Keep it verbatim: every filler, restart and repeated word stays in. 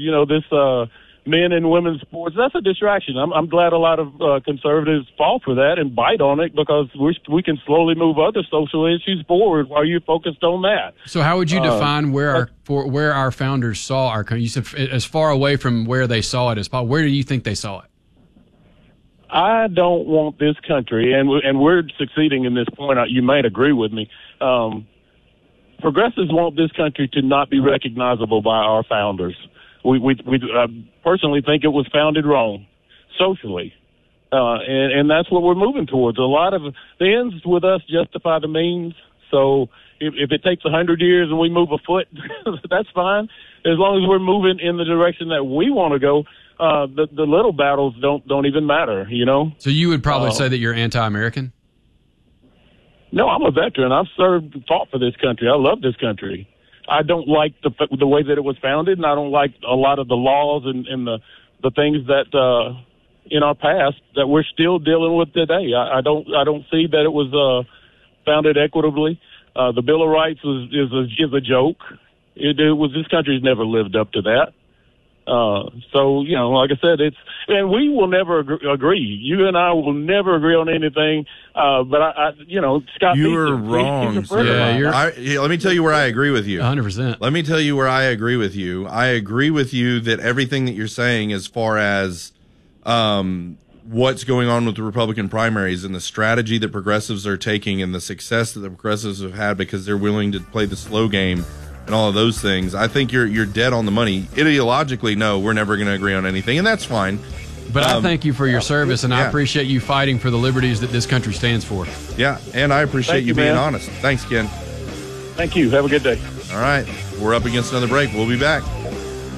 you know, this uh, men and women's sports, that's a distraction. I'm, I'm glad a lot of uh, conservatives fall for that and bite on it because we we can slowly move other social issues forward while you're focused on that. So how would you Uh, define where our for where our founders saw our country? You said as far away from where they saw it as possible. Where do you think they saw it? I don't want this country, and we- and we're succeeding in this point. You might agree with me. Um, progressives want this country to not be recognizable by our founders. We we, we uh, personally think it was founded wrong, socially, uh, and and that's what we're moving towards. A lot of the ends with us justify the means. So if, if it takes a hundred years and we move a foot, that's fine. As long as we're moving in the direction that we want to go. Uh, the, the little battles don't don't even matter, you know? So you would probably Uh, say that you're anti-American? No, I'm a veteran. I've served, fought for this country. I love this country. I don't like the the way that it was founded, and I don't like a lot of the laws and, and the the things that uh, in our past that we're still dealing with today. I, I don't I don't see that it was uh, founded equitably. Uh, the Bill of Rights was, is a is a joke. It, it was this country's never lived up to that. Uh, so, you know, like I said, it's, and we will never ag- agree. You and I will never agree on anything. Uh, but I, I you know, Scott, You Beason, are he's- wrong. he's a friend of Yeah, mine. you're- I, yeah, let me tell you where I agree with you. one hundred percent. Let me tell you where I agree with you. I agree with you that everything that you're saying as far as um, what's going on with the Republican primaries and the strategy that progressives are taking and the success that the progressives have had because they're willing to play the slow game and all of those things. I think you're you're dead on the money. Ideologically, no, we're never going to agree on anything, and that's fine. But I Um, thank you for your service, and I yeah. appreciate you fighting for the liberties that this country stands for. Yeah, and I appreciate Thank you, you, being man. honest. Thanks, Ken. Thank you. Have a good day. All right, we're up against another break. We'll be back.